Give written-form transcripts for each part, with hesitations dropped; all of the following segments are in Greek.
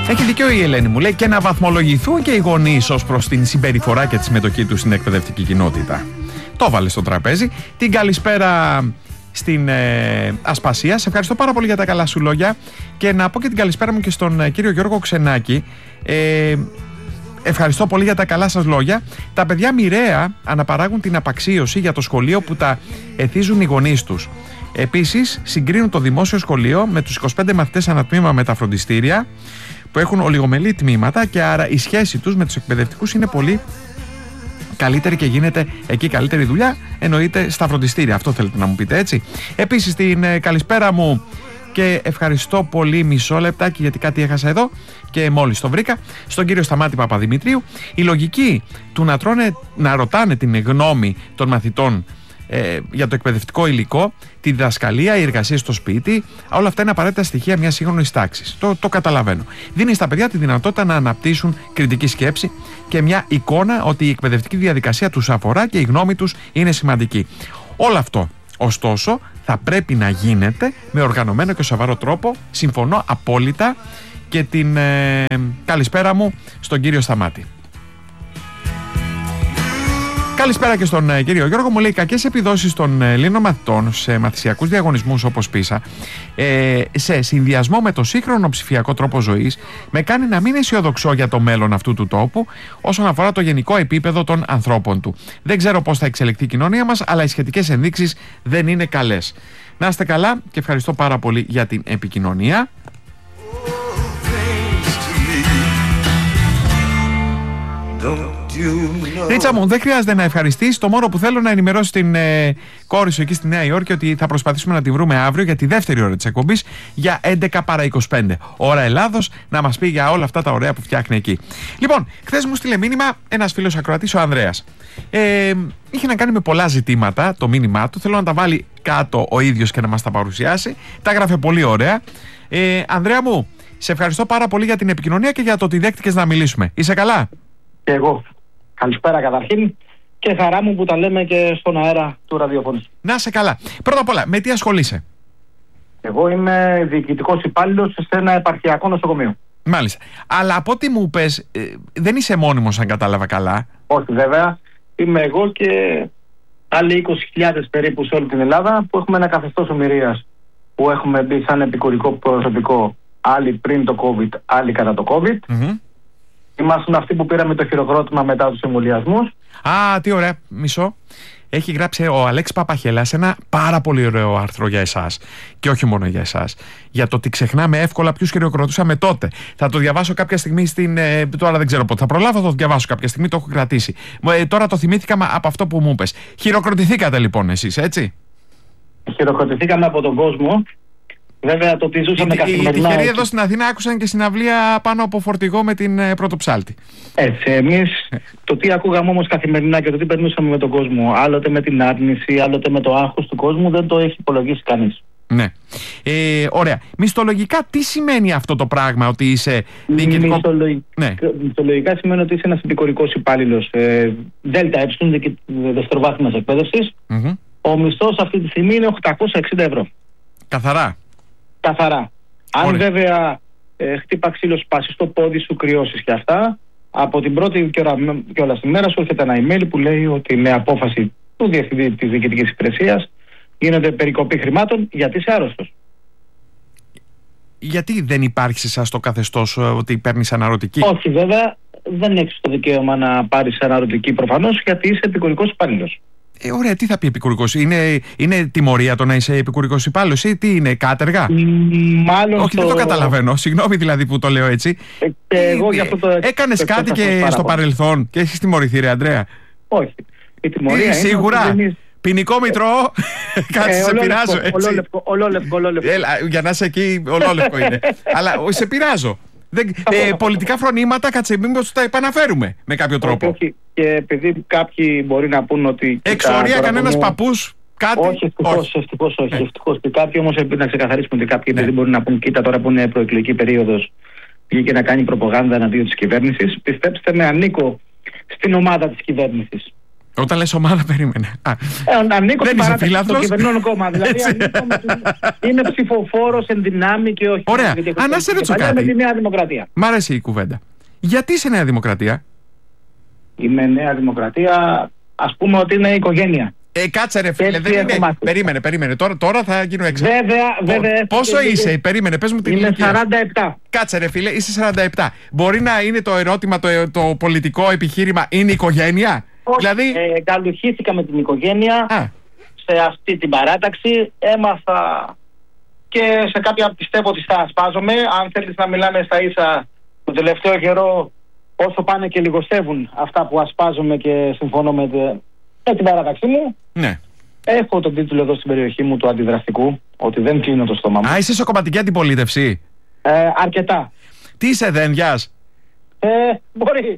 Έχει δικαίωμα η Ελένη, μου λέει, και να βαθμολογηθούν και οι γονείς ως προς την συμπεριφορά και τη συμμετοχή τους στην εκπαιδευτική κοινότητα. Το βάλε στο τραπέζι. Την καλησπέρα στην Ασπασία. Σε ευχαριστώ πάρα πολύ για τα καλά σου λόγια. Και να πω και την καλησπέρα μου και στον κύριο Γιώργο Ξενάκη. Ευχαριστώ πολύ για τα καλά σας λόγια. Τα παιδιά μοιραία αναπαράγουν την απαξίωση για το σχολείο που τα εθίζουν οι γονείς τους. Επίσης, συγκρίνουν το δημόσιο σχολείο με τους 25 μαθητές ανατμήμα με τα φροντιστήρια που έχουν ολιγομελή τμήματα, και άρα η σχέση τους με τους εκπαιδευτικούς είναι πολύ καλύτερη και γίνεται εκεί καλύτερη δουλειά, εννοείται στα φροντιστήρια. Αυτό θέλετε να μου πείτε, έτσι. Επίσης, την καλησπέρα μου και ευχαριστώ πολύ, μισό λεπτάκι γιατί κάτι έχασα εδώ και μόλις το βρήκα, στον κύριο Σταμάτη Παπαδημητρίου. Η λογική του να ρωτάνε την γνώμη των μαθητών για το εκπαιδευτικό υλικό, τη διδασκαλία, οι εργασίες στο σπίτι, όλα αυτά είναι απαραίτητα στοιχεία μιας σύγχρονης τάξης. Το καταλαβαίνω. Δίνει στα παιδιά τη δυνατότητα να αναπτύσσουν κριτική σκέψη και μια εικόνα ότι η εκπαιδευτική διαδικασία τους αφορά και η γνώμη τους είναι σημαντική. Όλο αυτό, ωστόσο, θα πρέπει να γίνεται με οργανωμένο και σοβαρό τρόπο. Συμφωνώ απόλυτα. Και την καλησπέρα μου στον κύριο Σταμάτη. Καλησπέρα και στον κύριο Γιώργο. Μου λέει: κακές επιδόσεις των Ελλήνων μαθητών σε μαθησιακούς διαγωνισμούς όπως PISA, σε συνδυασμό με το σύγχρονο ψηφιακό τρόπο ζωής, με κάνει να μην αισιοδοξώ για το μέλλον αυτού του τόπου όσον αφορά το γενικό επίπεδο των ανθρώπων του. Δεν ξέρω πώς θα εξελιχθεί η κοινωνία μας, αλλά οι σχετικές ενδείξεις δεν είναι καλές. Να είστε καλά και ευχαριστώ πάρα πολύ για την επικοινωνία. Ρίτσα μου, δεν χρειάζεται να ευχαριστείς. Το μόνο που θέλω να ενημερώσει την κόρη σου εκεί στη Νέα Υόρκη ότι θα προσπαθήσουμε να τη βρούμε αύριο για τη δεύτερη ώρα της εκπομπής για 11 παρά 25 ώρα Ελλάδος, να μας πει για όλα αυτά τα ωραία που φτιάχνει εκεί. Λοιπόν, χθες μου στείλε μήνυμα ένας φίλος ακροατής, ο Ανδρέας. Είχε να κάνει με πολλά ζητήματα το μήνυμά του. Θέλω να τα βάλει κάτω ο ίδιος και να μας τα παρουσιάσει. Τα έγραφε πολύ ωραία. Ανδρέα μου, σε ευχαριστώ πάρα πολύ για την επικοινωνία και για το ότι δέχτηκες να μιλήσουμε. Είσαι καλά? Και εγώ. Καλησπέρα καταρχήν και χαρά μου που τα λέμε και στον αέρα του ραδιοφώνου. Να είσαι καλά. Πρώτα απ' όλα, με τι ασχολείσαι? Εγώ είμαι διοικητικός υπάλληλος σε ένα επαρχιακό νοσοκομείο. Μάλιστα. Αλλά από ό,τι μου πες, δεν είσαι μόνιμος, αν κατάλαβα καλά. Όχι, βέβαια. Είμαι εγώ και άλλοι 20.000 περίπου σε όλη την Ελλάδα που έχουμε ένα καθεστώς ομηρίας που έχουμε μπει σαν επικουρικό προσωπικό, άλλοι πριν το COVID, άλλοι κατά το COVID. Ήμασταν αυτοί που πήραμε το χειροκρότημα μετά τους εμβολιασμούς. Α, τι ωραία. Μισό. Έχει γράψει ο Αλέξης Παπαχελάς ένα πάρα πολύ ωραίο άρθρο για εσάς. Και όχι μόνο για εσάς. Για το ότι ξεχνάμε εύκολα ποιους χειροκροτούσαμε τότε. Θα το διαβάσω κάποια στιγμή τώρα δεν ξέρω πότε θα προλάβω, θα το διαβάσω κάποια στιγμή, το έχω κρατήσει. Τώρα το θυμήθηκα από αυτό που μου είπες. Χειροκροτηθήκατε λοιπόν εσείς, έτσι? Χειροκροτηθήκαμε από τον κόσμο. Βέβαια το ότι ζούσαμε καθημερινά. Οι τυχεροί εδώ στην Αθήνα άκουσαν και συναυλία πάνω από φορτηγό με την Πρωτοψάλτη. Έτσι. Εμείς το τι ακούγαμε όμως καθημερινά και το τι περνούσαμε με τον κόσμο, άλλοτε με την άρνηση, άλλοτε με το άγχος του κόσμου, δεν το έχει υπολογίσει κανείς. Ναι. Ωραία. Μισθολογικά τι σημαίνει αυτό το πράγμα, ότι είσαι διοικητικό? Μισθολογικά σημαίνει ότι είσαι ένας επικουρικός υπάλληλος ΔΕΛΤΑ δευτεροβάθμιας εκπαίδευσης. Ο μισθός αυτή τη στιγμή είναι 860 ευρώ. Καθαρά. Καθαρά. Αν βέβαια χτύπα ξύλο, σπάσει στο πόδι σου, κρυώσεις και αυτά, από την πρώτη κιόλας ημέρα σου έρχεται ένα email που λέει ότι με απόφαση του Διευθυντή της Διοικητικής Υπηρεσίας γίνεται περικοπή χρημάτων γιατί είσαι άρρωστος. Γιατί δεν υπάρχει σε εσάς το καθεστώς ότι παίρνεις αναρωτική? Όχι, βέβαια, δεν έχεις το δικαίωμα να πάρεις αναρωτική προφανώς γιατί είσαι επικουρικός υπάλληλος. Ωραία, τι θα πει επικουρικός? Είναι τιμωρία το να είσαι επικουρικός υπάλληλος ή τι είναι, κάτεργα? Μάλλον. Όχι, δεν το καταλαβαίνω. Συγγνώμη δηλαδή που το λέω έτσι. Εγώ για αυτό έκανες κάτι και στο παρελθόν και έχεις τιμωρηθεί, ρε Ανδρέα? Όχι. Η τιμωρία είναι σίγουρα. Ποινικό μητρό. Κάτσε, σε πειράζω. Ολόλευκο. Έλα, για να είσαι εκεί, ολόλευκο είναι. Αλλά σε πειράζω. Πολιτικά φρονήματα, κάτσε, μήπως τα επαναφέρουμε με κάποιο τρόπο? Όχι, και επειδή κάποιοι μπορεί να πούν ότι. Εξορία κανένας παππούς, κάτι? Όχι, ευτυχώς όχι. Ευτυχώς. Και κάποιοι όμως να ξεκαθαρίσουμε ότι κάποιοι επειδή μπορεί να πούν, κοίτα τώρα που είναι προεκλογική περίοδος, βγήκε να κάνει προπαγάνδα εναντίον της κυβέρνησης. Πιστέψτε με, ανήκω στην ομάδα της κυβέρνησης. Όταν λες ομάδα, περίμενε. Ανήκω στην παράταξη στο κυβερνών κόμμα. Δηλαδή είμαι ψηφοφόρος εν δυνάμει και όχι. Ωραία. Να σε ρωτήσω κάτι. Με τη Νέα Δημοκρατία. Μ' αρέσει η κουβέντα. Γιατί είσαι Νέα Δημοκρατία? Είμαι Νέα Δημοκρατία, ας πούμε ότι είναι οικογένεια. Κάτσε ρε φίλε, δεν είναι. Περίμενε. Τώρα θα γίνω έξω. Βέβαια. Πόσο είσαι, περίμενε, πες μου την ηλικία. Είμαι 47. Κάτσε ρε φίλε, είσαι 47. Μπορεί να είναι το ερώτημα, το πολιτικό επιχείρημα, είναι οικογένεια? Όχι, δηλαδή... καλουχήθηκα με την οικογένεια σε αυτή την παράταξη. Έμαθα και σε κάποια πιστεύω ότι θα ασπάζομαι. Αν θέλεις να μιλάμε στα ίσα, το τελευταίο καιρό, όσο πάνε και λιγοστεύουν αυτά που ασπάζομαι και συμφωνώ με την παράταξή μου. Ναι. Έχω τον τίτλο εδώ στην περιοχή μου του αντιδραστικού, ότι δεν κλείνω το στόμα μου. Είσαι σε κομματική αντιπολίτευση? Αρκετά. Τι είσαι, Δένδιας? Μπορεί.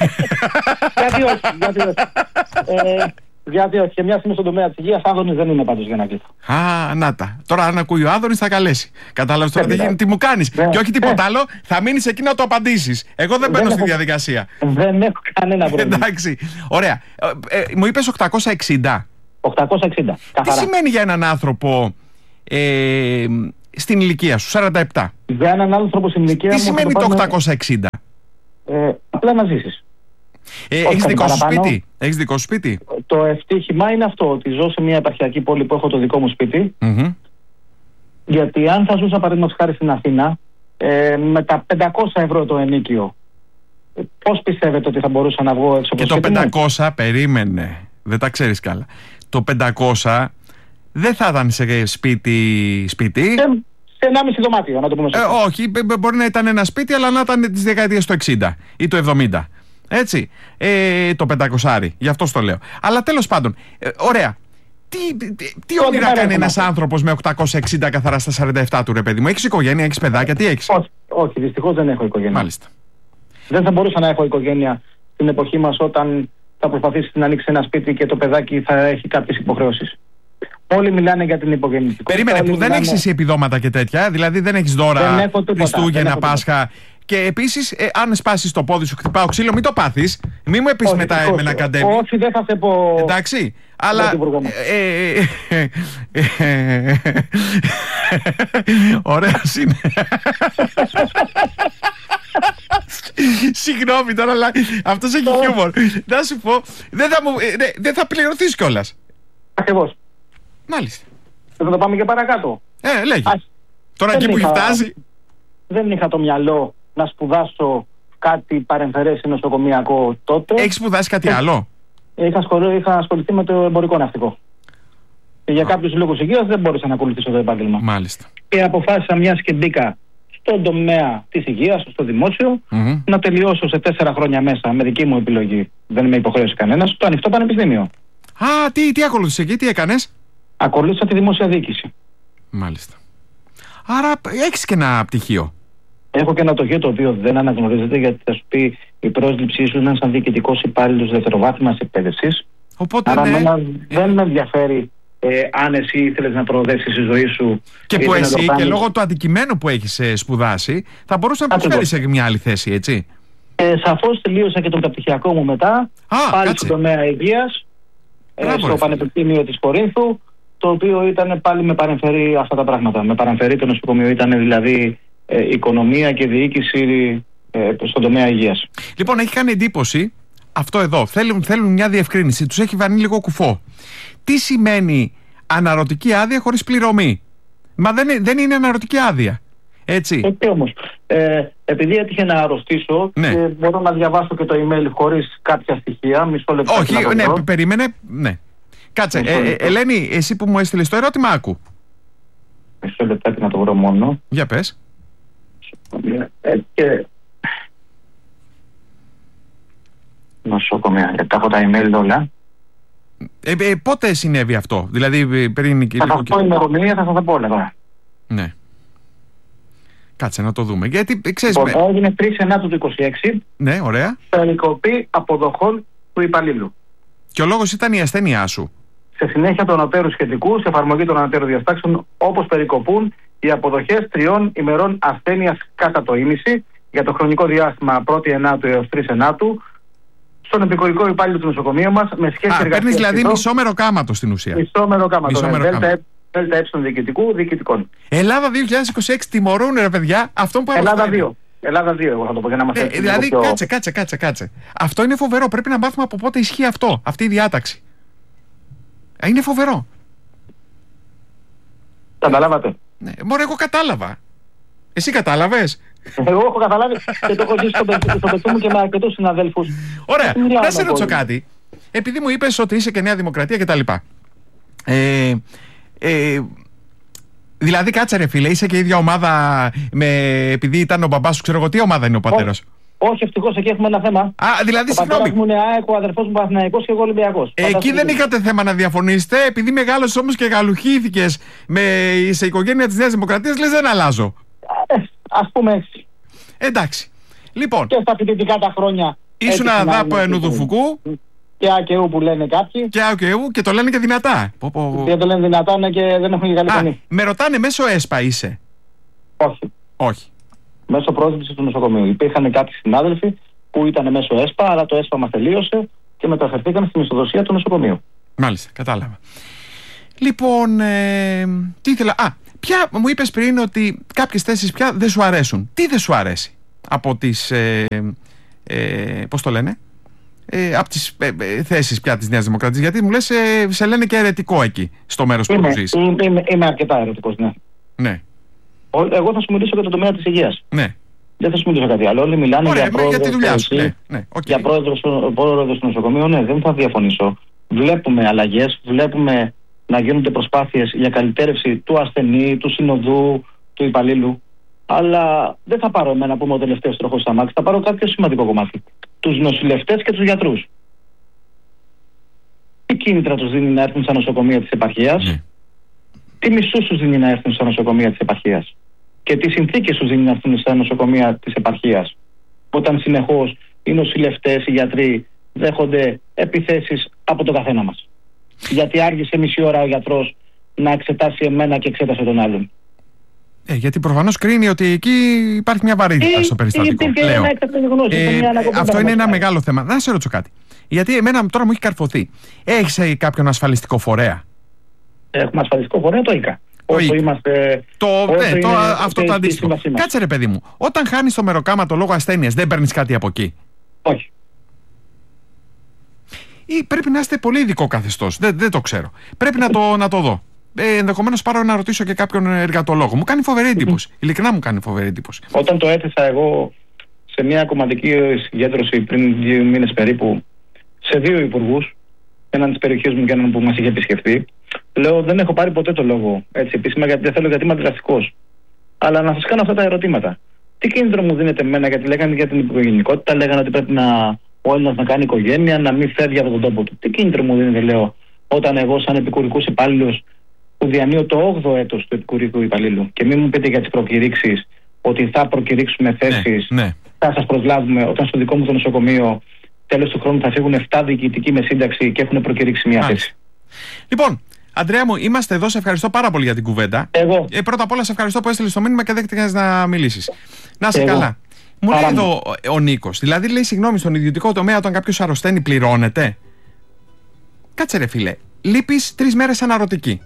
Γιατί όχι. Και μια είμαι στον τομέα της υγείας, Άδωνης δεν είμαι πάντως για να κλείσω. Να τα. Τώρα αν ακούει ο Άδωνης θα καλέσει. Κατάλαβες τώρα τι μου κάνεις. Και όχι τίποτα άλλο, θα μείνεις εκεί να το απαντήσεις. Εγώ δεν μπαίνω στη διαδικασία. Δεν έχω κανένα πρόβλημα. Εντάξει. Ωραία. Μου είπες 860. 860. Τι σημαίνει για έναν άνθρωπο στην ηλικία σου, 47? Για έναν άνθρωπο στην ηλικία μου. Τι σημαίνει το 860? Απλά να ζήσεις. Έχεις δικό σου σπίτι? Έχεις δικό σου σπίτι? Το ευτύχημα είναι αυτό, ότι ζω σε μια επαρχιακή πόλη που έχω το δικό μου σπίτι. Γιατί αν θα ζούσα παραδείγματος χάρη στην Αθήνα, με τα 500 ευρώ το ενοίκιο, πώς πιστεύετε ότι θα μπορούσα να βγω έξω από το σπίτι? Και το 500, περίμενε, δεν τα ξέρεις καλά. Το 500 δεν θα ήταν σε σπίτι. Σε 1,5 δωμάτιο, να το πούμε σωστά. Όχι, μπορεί να ήταν ένα σπίτι, αλλά να ήταν της δεκαετίας του 60 ή του 70. Έτσι, το 500, γι' αυτό το λέω. Αλλά τέλος πάντων, ωραία. Τι όνειρα κάνει ένας άνθρωπος με 860 καθαρά στα 47 του, ρε παιδί μου? Έχεις οικογένεια, έχεις παιδάκια, τι έχεις? Όχι, δυστυχώς δεν έχω οικογένεια. Μάλιστα. Δεν θα μπορούσα να έχω οικογένεια στην εποχή μας, όταν θα προσπαθήσεις να ανοίξεις ένα σπίτι και το παιδάκι θα έχει κάποιες υποχρεώσεις. Όλοι μιλάνε για την υπογεννητικότητα. Περίμενε, που δεν έχεις εσύ επιδόματα και τέτοια, δηλαδή δεν έχεις δώρα Χριστούγεννα, Πάσχα. Και επίσης, αν σπάσεις το πόδι σου, χτυπάω ξύλο, μην το πάθεις. Μην μου πεις μετά εμένα καντέμι. Όχι, δεν θα σε πω. Εντάξει, αλλά. Ωραία είναι. Συγγνώμη τώρα, αλλά αυτός έχει χιούμορ. Να σου πω, δεν θα πληρωθείς κιόλας. Ακριβώς. Μάλιστα. Θα το πάμε και παρακάτω. Λέγε. Τώρα εκεί που έχει φτάσει. Δεν είχα το μυαλό να σπουδάσω κάτι παρεμφερές ή νοσοκομιακό τότε. Έχεις σπουδάσει κάτι άλλο? Είχα ασχοληθεί με το εμπορικό ναυτικό. Και για κάποιους λόγους υγείας δεν μπόρεσα να ακολουθήσω το επάγγελμα. Μάλιστα. Και αποφάσισα, μιας και μπήκα στον τομέα της υγείας, στο δημόσιο, να τελειώσω σε 4 χρόνια μέσα, με δική μου επιλογή. Δεν με υποχρέωσε κανένας, το ανοιχτό πανεπιστήμιο. Τι ακολούθησε εκεί, τι έκανες? Ακολούθησα τη δημόσια διοίκηση. Μάλιστα. Άρα έχεις και ένα πτυχίο. Έχω και ένα πτυχίο το οποίο δεν αναγνωρίζεται, γιατί θα σου πει η πρόσληψή σου είναι σαν διοικητικός υπάλληλος δευτεροβάθμιας εκπαίδευσης. Οπότε άρα δεν με ενδιαφέρει αν εσύ ήθελες να προοδεύσεις τη ζωή σου. Και που εσύ και λόγω του αντικειμένου που έχεις σπουδάσει θα μπορούσε να προσφέρεις σε μια άλλη θέση, έτσι. Σαφώς τελείωσα και το μεταπτυχιακό μου μετά. Πάλι στον τομέα υγείας, στο Πανεπιστήμιο της Κορίνθου, το οποίο ήταν πάλι με παρεμφερεί αυτά τα πράγματα. Με παρεμφερεί το νοσοκομείο, ήταν δηλαδή οικονομία και διοίκηση στον τομέα υγείας. Λοιπόν, έχει κάνει εντύπωση αυτό εδώ. Θέλουν μια διευκρίνηση. Τους έχει βανεί λίγο κουφό. Τι σημαίνει αναρωτική άδεια χωρίς πληρωμή? Μα δεν είναι αναρωτική άδεια. Έτσι. Έτσι όμως. Επειδή έτυχε να αρρωστήσω, και μπορώ να διαβάσω και το email χωρίς κάποια στοιχεία. Μισό λεπτό. Όχι, περίμενε. Ναι. Κάτσε. Ελένη, εσύ που μου έστειλες το ερώτημα, άκου. Μισό λεπτάκι να το βρω μόνο. Για πες. Νοσοκομεία. Γιατί έχω τα email όλα. Πότε συνέβη αυτό? Δηλαδή πριν και λίγο. Θα σας πω ημερομηνία, θα σας τα πω τώρα. Ναι. Κάτσε να το δούμε. Γιατί ξέρεις. Έγινε 3 Σεπτεμβρίου του 2026. Ναι, ωραία. Περικοπή αποδοχών του υπαλλήλου. Και ο λόγος ήταν η ασθένειά σου. Σε συνέχεια των ανωτέρου σχετικού, σε εφαρμογή των ανωτέρων διαστάξεων, όπως περικοπούν οι αποδοχές 3 ημερών ασθένειας κατά το ήμιση για το χρονικό διάστημα 1η Ενάτου έως 3 Ενάτου στον επικουρικό υπάλληλο του νοσοκομείου μας με σχέση εργασίας. Παίρνεις δηλαδή μισό μεροκάματο στην ουσία. Μισό μεροκάματο. Δέλτα έψον διοικητικών. Ελλάδα 2026 τιμωρούν, ρε παιδιά, αυτόν που Ελλάδα 2, εγώ θα το πω για να μας έρθει. Δηλαδή, κάτσε. Αυτό είναι φοβερό. Πρέπει να μάθουμε από πότε ισχύει αυτή η διάταξη. Είναι φοβερό. Καταλάβατε? Ναι, μωρέ, εγώ κατάλαβα. Εσύ κατάλαβες? Εγώ έχω καταλάβει και το έχω ζήσει στο παιδί μου και με αρκετούς συναδέλφους. Ωραία, να σε ρωτήσω κάτι. Επειδή μου είπες ότι είσαι και Νέα Δημοκρατία κτλ. Δηλαδή, κάτσε ρε φίλε, είσαι και ίδια ομάδα επειδή ήταν ο μπαμπάς σου, ξέρω εγώ, τι ομάδα είναι ο πατέρας? Όχι, ευτυχώς εκεί έχουμε ένα θέμα. Δηλαδή, ο πατέρας μου είναι ΑΕΚ, ο αδερφός μου Παναθηναϊκός και εγώ Ολυμπιακός. Εκεί δεν είχατε θέμα να διαφωνήσετε, επειδή μεγάλωσες όμως και γαλουχήθηκες σε οικογένεια της Νέας Δημοκρατίας, λες δεν αλλάζω. Ας πούμε έτσι. Εντάξει. Λοιπόν. Και στα φοιτητικά τα χρόνια. Ήσουν αδάπο Νουδουφουκού. Και ΑΚΕΟΥ που λένε κάποιοι. Και ΑΚΕΟΥ και το λένε και δυνατά. Και το λένε δυνατά, ναι, και δεν έχουν και καλή φωνή. Με ρωτάνε μέσω ΕΣΠΑ είσαι? Όχι. Μέσω πρόσληψης του νοσοκομείου. Υπήρχαν κάποιοι συνάδελφοι που ήταν μέσω ΕΣΠΑ, αλλά το ΕΣΠΑ μας τελείωσε και μεταφερθήκαν στη μισθοδοσία του νοσοκομείου. Μάλιστα, κατάλαβα. Λοιπόν, τι ήθελα. Πια μου είπες πριν ότι κάποιες θέσεις πια δεν σου αρέσουν. Τι δεν σου αρέσει από τις. Πώς το λένε? Από τις θέσεις πια της Νέας Δημοκρατίας? Γιατί μου λες σε λένε και αιρετικό εκεί στο μέρος που ζεις. Είμαι αρκετά αιρετικός, ναι. Ναι. Εγώ θα σου μιλήσω για το τομέα της υγείας. Ναι. Δεν θα σου μιλήσω κάτι άλλο. Όλοι μιλάνε για πρόεδρο του νοσοκομείου. Ναι, δεν θα διαφωνήσω. Βλέπουμε αλλαγές, βλέπουμε να γίνονται προσπάθειες για καλυτέρευση του ασθενή, του συνοδού, του υπαλλήλου. Αλλά δεν θα πάρω εμένα που είμαι ο τελευταίος τροχός στα μάτια, θα πάρω κάποιο σημαντικό κομμάτι. Τους νοσηλευτές και τους γιατρούς. Τι κίνητρα τους δίνει να έρθουν στα νοσοκομεία της επαρχίας, τι μισούς τους δίνει να έρθουν στα νοσοκομεία της επαρχίας και τι συνθήκες τους δίνει να έρθουν στα νοσοκομεία της επαρχίας, όταν συνεχώς οι νοσηλευτές, οι γιατροί δέχονται επιθέσεις από τον καθένα μας. Γιατί άργησε μισή ώρα ο γιατρός να εξετάσει εμένα και εξέτασε τον άλλον. Γιατί προφανώς κρίνει ότι εκεί υπάρχει μια βαρύτητα στο περιστατικό. Αυτό είναι ένα μεγάλο θέμα. Να σε ρωτήσω κάτι. Γιατί εμένα τώρα μου έχει καρφωθεί. Έχεις κάποιον ασφαλιστικό φορέα? Έχουμε ασφαλιστικό φορέα, το ΙΚΑ. Αυτό το αντίστοιχο. Κάτσε ρε παιδί μου. Όταν χάνεις το μεροκάματο λόγω ασθένειας, δεν παίρνεις κάτι από εκεί? Όχι. Ή πρέπει να είστε πολύ ειδικό καθεστώς? Δεν το ξέρω. Πρέπει να το δω. Ενδεχομένως πάρω να ρωτήσω και κάποιον εργατολόγο. Μου κάνει φοβερή εντύπωση. Ειλικρινά μου κάνει φοβερή εντύπωση. Όταν το έθεσα εγώ σε μια κομματική συγκέντρωση πριν 2 μήνες περίπου, σε 2 υπουργούς, έναν της περιοχής μου και έναν που μας είχε επισκεφτεί, λέω δεν έχω πάρει ποτέ το λόγο έτσι επίσημα, γιατί δεν θέλω, γιατί είμαι αντιδραστικός. Αλλά να σας κάνω αυτά τα ερωτήματα. Τι κίνητρο μου δίνετε εμένα? Γιατί λέγανε για την οικογενεικότητα, λέγανε ότι πρέπει ο Έλληνας να κάνει οικογένεια, να μην φεύγει από τον τόπο του. Τι κίνητρο μου δίνετε, λέω, όταν εγώ, σαν επικουρικός υπάλληλος, που διανύω το 8ο έτος του επικουρικού υπαλλήλου, και μην μου πείτε για τις προκηρύξεις ότι θα προκηρύξουμε θέσεις, θα σας προσλάβουμε, όταν στο δικό μου το νοσοκομείο τέλος του χρόνου θα φύγουν 7 διοικητικοί με σύνταξη και έχουν προκηρύξει μια θέση. Λοιπόν, Αντρέα μου, είμαστε εδώ. Σε ευχαριστώ πάρα πολύ για την κουβέντα. Εγώ. Πρώτα απ' όλα, σε ευχαριστώ που έστειλες το μήνυμα και δέχτηκες να μιλήσεις. Να είσαι καλά. Μου λέει εδώ ο Νίκος, δηλαδή λέει, συγγνώμη, στον ιδιωτικό τομέα όταν κάποιος αρρωσταίνει πληρώνεται? Κάτσε ρε φίλε, λείπεις 3 μέρες αναρωτική.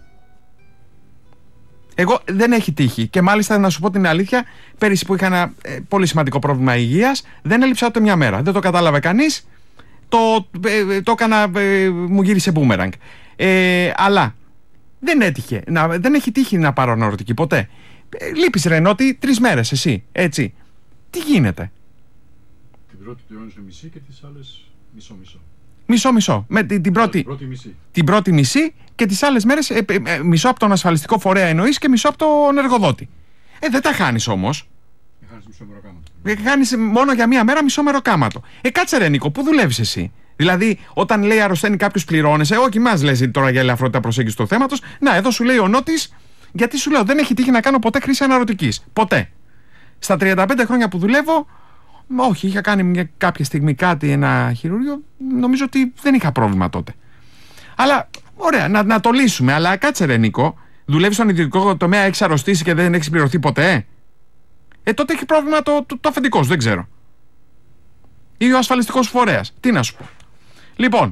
Εγώ δεν έχει τύχει και μάλιστα να σου πω την αλήθεια, πέρυσι που είχα ένα πολύ σημαντικό πρόβλημα υγείας, δεν έλειψα ούτε μια μέρα. Δεν το κατάλαβε κανείς, το έκανα, μου γύρισε μπούμεραγκ. Αλλά δεν έχει τύχει να πάρω αναρωτική ποτέ. Λείπεις ρε Νότι 3 μέρες εσύ, έτσι. Τι γίνεται? Την πρώτη πληρώνεις μισή και τις άλλες μισό-μισό. Μισό-μισό. Με την πρώτη μισή και τις άλλες μέρες μισό από τον ασφαλιστικό φορέα εννοείς και μισό από τον εργοδότη. Δεν τα χάνεις όμως. Χάνεις μισό μεροκάματο. Χάνεις μόνο για μία μέρα μισό μεροκάματο. Κάτσε ρε Νίκο, πού δουλεύεις εσύ? Δηλαδή, όταν λέει αρρωσταίνει κάποιος πληρώνεσαι, όχι μας λες τώρα για ελαφρότητα προσέγγιση του θέματος. Να, εδώ σου λέει ο Νότης, γιατί σου λέω δεν έχει τύχει να κάνω ποτέ χρήση αναρωτικής. Ποτέ. Στα 35 χρόνια που δουλεύω, όχι, είχα κάνει κάποια στιγμή ένα χειρούργιο, νομίζω ότι δεν είχα πρόβλημα τότε. Αλλά, ωραία, να το λύσουμε. Αλλά κάτσε ρε Νίκο, δουλεύεις στον ιδιωτικό τομέα, έχεις αρρωστήσει και δεν έχεις πληρωθεί ποτέ? Τότε έχει πρόβλημα το αφεντικό σου, δεν ξέρω. ή ο ασφαλιστικός φορέας. Τι να σου πω. Λοιπόν,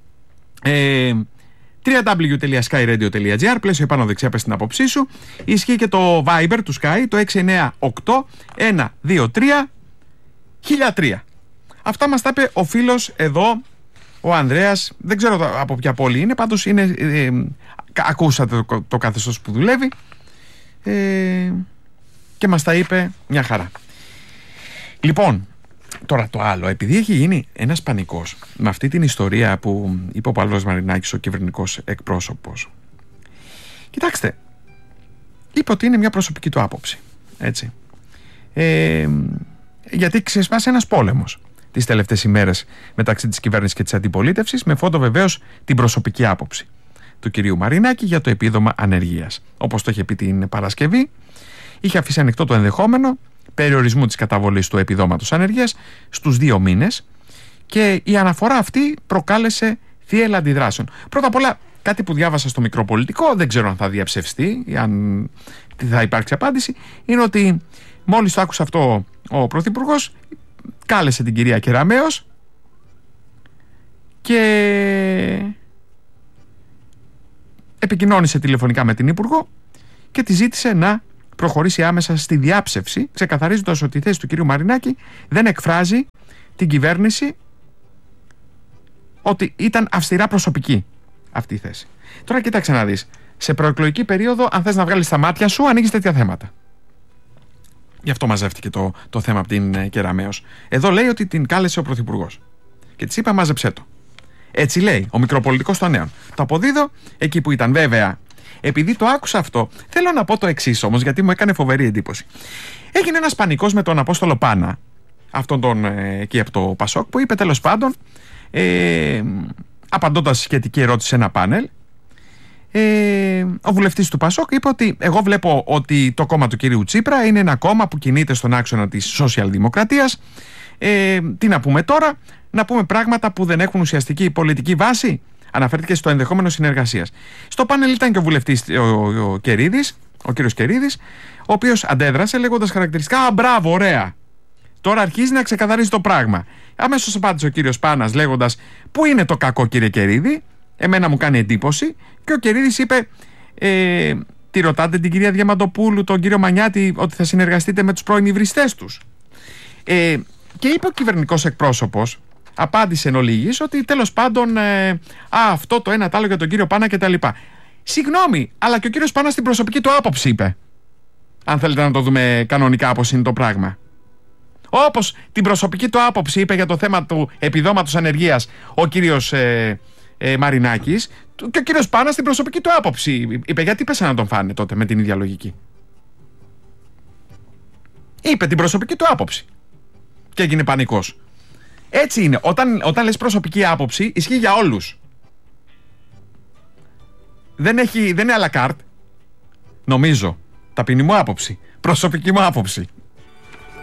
www.skyradio.gr, πλαίσιο επάνω δεξιά, πες την άποψή σου. Ισχύει και το Viber του Sky, το 698-123-1003. Αυτά μας τα είπε ο φίλος εδώ, ο Ανδρέας. Δεν ξέρω από ποια πόλη είναι, πάντως είναι, ακούσατε το καθεστώς που δουλεύει, και μας τα είπε μια χαρά. Λοιπόν, τώρα το άλλο, επειδή έχει γίνει ένας πανικός με αυτή την ιστορία που είπε ο Παύλος Μαρινάκης, ο κυβερνητικός εκπρόσωπος. Κοιτάξτε, είπε ότι είναι μια προσωπική του άποψη, έτσι, γιατί ξεσπάσει ένας πόλεμος τις τελευταίες ημέρες μεταξύ της κυβέρνησης και της αντιπολίτευσης, με φόντο βεβαίως την προσωπική άποψη του κυρίου Μαρινάκη για το επίδομα ανεργίας. Όπως το είχε πει την Παρασκευή, είχε αφήσει ανοιχτό το ενδεχόμενο περιορισμού της καταβολής του επιδόματος ανεργίας στους 2 μήνες, και η αναφορά αυτή προκάλεσε θύελλα αντιδράσεων. Πρώτα απ' όλα, κάτι που διάβασα στο Μικροπολιτικό, δεν ξέρω αν θα διαψευστεί ή αν θα υπάρξει απάντηση, είναι ότι μόλις το άκουσε αυτό ο Πρωθυπουργός, κάλεσε την κυρία Κεραμέως και επικοινώνησε τηλεφωνικά με την Υπουργό και τη ζήτησε να προχωρήσει άμεσα στη διάψευση, ξεκαθαρίζοντας ότι η θέση του κυρίου Μαρινάκη δεν εκφράζει την κυβέρνηση, ότι ήταν αυστηρά προσωπική αυτή η θέση. Τώρα κοίταξε να δεις, σε προεκλογική περίοδο, αν θες να βγάλεις τα μάτια σου, ανοίγεις τέτοια θέματα. Γι' αυτό μαζεύτηκε το θέμα από την Κεραμέως. Εδώ λέει ότι την κάλεσε ο Πρωθυπουργός και της είπα μάζεψέ το. Έτσι λέει ο Μικροπολιτικός των Νέων. Το αποδίδω εκεί που ήταν. Βέβαια, επειδή το άκουσα αυτό, θέλω να πω το εξής όμως, γιατί μου έκανε φοβερή εντύπωση. Έγινε ένας πανικός με τον Απόστολο Πάνα, αυτόν τον εκεί από το Πασόκ, που είπε τέλος πάντων, απαντώντας σχετική ερώτηση σε ένα πάνελ, ο βουλευτής του Πασόκ είπε ότι εγώ βλέπω ότι το κόμμα του κυρίου Τσίπρα είναι ένα κόμμα που κινείται στον άξονα της σοσιαλδημοκρατίας. Τι να πούμε τώρα, να πούμε πράγματα που δεν έχουν ουσιαστική πολιτική βάση. Αναφέρθηκε στο ενδεχόμενο συνεργασίας. Στο πάνελ ήταν και ο βουλευτής ο Κερίδης, ο κύριος Κερίδης, ο οποίος αντέδρασε λέγοντας χαρακτηριστικά «Α, μπράβο, ωραία». Τώρα αρχίζει να ξεκαθαρίζει το πράγμα. Αμέσως απάντησε ο κύριος Πάνας λέγοντας «Πού είναι το κακό, κύριε Κερίδη? Εμένα μου κάνει εντύπωση». Και ο Κερίδης είπε «Τι ρωτάτε την κυρία Διαμαντοπούλου, τον κύριο Μανιάτη, ότι θα συνεργαστείτε με τους πρώην υβριστές τους?» Και είπε ο κυβερνητικός εκπρόσωπος, απάντησε εν ολίγης, ότι τέλος πάντων αυτό το ένα τ' άλλο για τον κύριο Πάνα κτλ. Συγγνώμη, αλλά και ο κύριος Πάνας την προσωπική του άποψη είπε. Αν θέλετε να το δούμε κανονικά πώς είναι το πράγμα. Όπως την προσωπική του άποψη είπε για το θέμα του επιδόματος ανεργίας ο κύριος Μαρινάκης, και ο κύριος Πάνας την προσωπική του άποψη είπε. Γιατί πέσανε να τον φάνε τότε με την ίδια λογική? Είπε την προσωπική του άποψη και έγινε πανικός. Έτσι είναι. Όταν λες προσωπική άποψη, ισχύει για όλους. Δεν είναι à la carte. Νομίζω. Ταπεινή μου άποψη. Προσωπική μου άποψη.